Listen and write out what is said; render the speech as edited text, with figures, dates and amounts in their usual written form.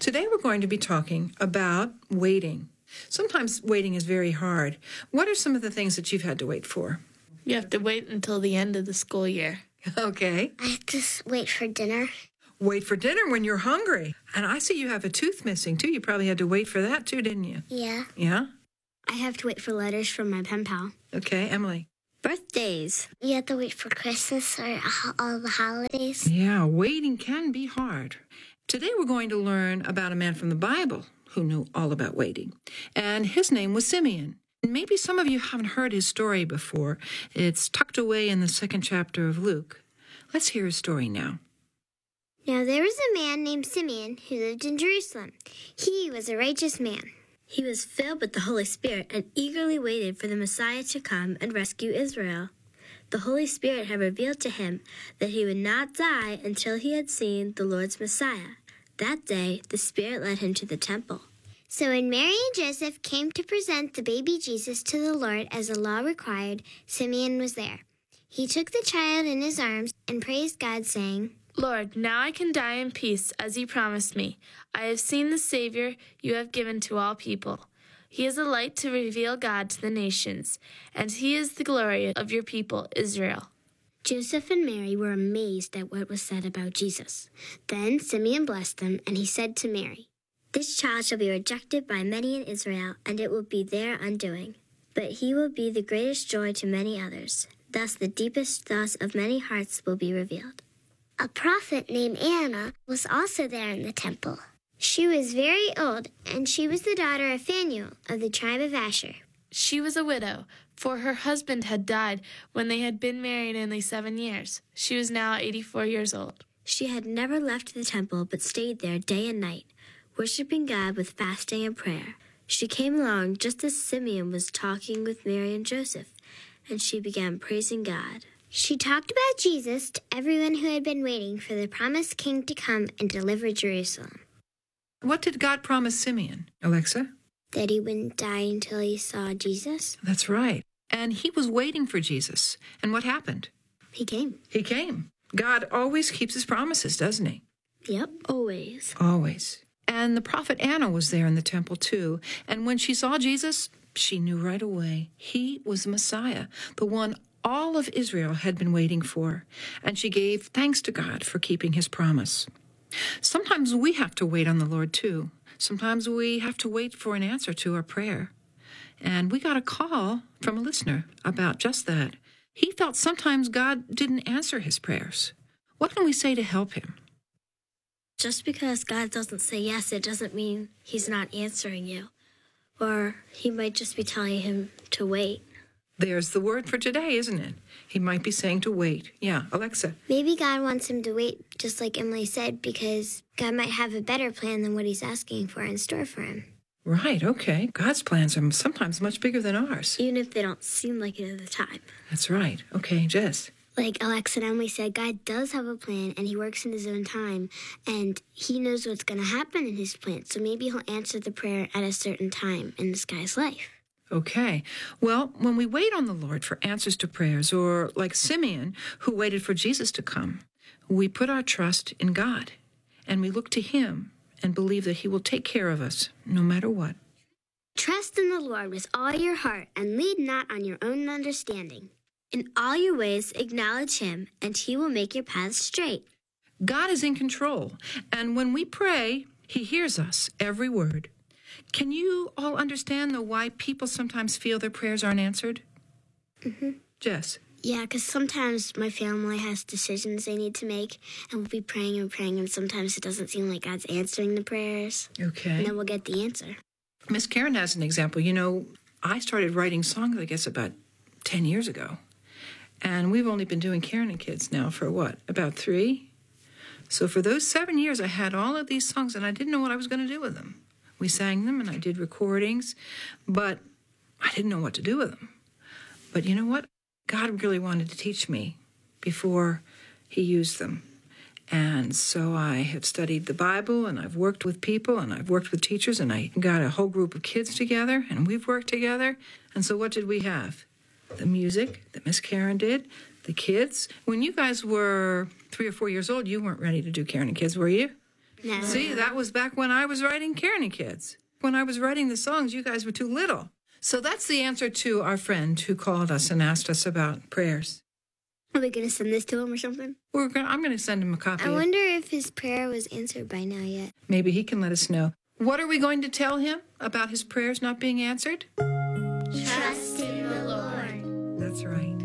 Today we're going to be talking about waiting. Sometimes waiting is very hard. What are some of the things that you've had to wait for? You have to wait until the end of the school year. Okay. I have to wait for dinner. Wait for dinner when you're hungry. And I see you have a tooth missing, too. You probably had to wait for that, too, didn't you? Yeah. Yeah? I have to wait for letters from my pen pal. Okay, Emily. Birthdays. You have to wait for Christmas or all the holidays. Yeah, waiting can be hard. Today we're going to learn about a man from the Bible who knew all about waiting. And his name was Simeon. Maybe some of you haven't heard his story before. It's tucked away in the 2nd chapter of Luke. Let's hear his story now. Now there was a man named Simeon who lived in Jerusalem. He was a righteous man. He was filled with the Holy Spirit and eagerly waited for the Messiah to come and rescue Israel. The Holy Spirit had revealed to him that he would not die until he had seen the Lord's Messiah. That day, the Spirit led him to the temple. So when Mary and Joseph came to present the baby Jesus to the Lord as the law required, Simeon was there. He took the child in his arms and praised God, saying, Lord, now I can die in peace, as you promised me. I have seen the Savior you have given to all people. He is a light to reveal God to the nations, and he is the glory of your people, Israel. Joseph and Mary were amazed at what was said about Jesus. Then Simeon blessed them, and he said to Mary, This child shall be rejected by many in Israel, and it will be their undoing. But he will be the greatest joy to many others. Thus the deepest thoughts of many hearts will be revealed. A prophet named Anna was also there in the temple. She was very old, and she was the daughter of Phanuel of the tribe of Asher. She was a widow, for her husband had died when they had been married only 7 years. She was now 84 years old. She had never left the temple but stayed there day and night, worshiping God with fasting and prayer. She came along just as Simeon was talking with Mary and Joseph, and she began praising God. She talked about Jesus to everyone who had been waiting for the promised king to come and deliver Jerusalem. What did God promise Simeon, Alexa? That he wouldn't die until he saw Jesus. That's right. And he was waiting for Jesus. And what happened? He came. He came. God always keeps his promises, doesn't he? Yep, always. Always. And the prophet Anna was there in the temple too. And when she saw Jesus, she knew right away he was the Messiah, the one all of Israel had been waiting for. And she gave thanks to God for keeping his promise. Sometimes we have to wait on the Lord too. Sometimes we have to wait for an answer to our prayer. And we got a call from a listener about just that. He felt sometimes God didn't answer his prayers. What can we say to help him? Just because God doesn't say yes, it doesn't mean he's not answering you. Or he might just be telling him to wait. There's the word for today, isn't it? He might be saying to wait. Yeah, Alexa. Maybe God wants him to wait, just like Emily said, because God might have a better plan than what he's asking for in store for him. Right, okay. God's plans are sometimes much bigger than ours. Even if they don't seem like it at the time. That's right. Okay, Jess. Like Alexa and Emily said, God does have a plan, and he works in his own time, and he knows what's going to happen in his plan. So maybe he'll answer the prayer at a certain time in this guy's life. Okay. Well, when we wait on the Lord for answers to prayers, or like Simeon, who waited for Jesus to come, we put our trust in God, and we look to him and believe that he will take care of us no matter what. Trust in the Lord with all your heart, and lean not on your own understanding. In all your ways acknowledge him, and he will make your paths straight. God is in control, and when we pray, he hears us, every word. Can you all understand, though, why people sometimes feel their prayers aren't answered? Mm-hmm. Jess? Yeah, because sometimes my family has decisions they need to make, and we'll be praying and praying, and sometimes it doesn't seem like God's answering the prayers. Okay. And then we'll get the answer. Miss Karen has an example. You know, I started writing songs, I guess, about 10 years ago. And we've only been doing Karen and Kids now for, what, about 3? So for those 7 years, I had all of these songs, and I didn't know what I was going to do with them. We sang them, and I did recordings, but I didn't know what to do with them. But you know what? God really wanted to teach me before he used them. And so I have studied the Bible, and I've worked with people, and I've worked with teachers, and I got a whole group of kids together, and we've worked together. And so what did we have? The music that Miss Karen did, the kids. When you guys were 3 or 4 years old, you weren't ready to do Karen and Kids, were you? No. See, that was back when I was writing Karen and Kids. When I was writing the songs, you guys were too little. So that's the answer to our friend who called us and asked us about prayers. Are we going to send this to him or something? I'm going to send him a copy. I wonder if his prayer was answered by now yet. Maybe he can let us know. What are we going to tell him about his prayers not being answered? Trust in the Lord. That's right.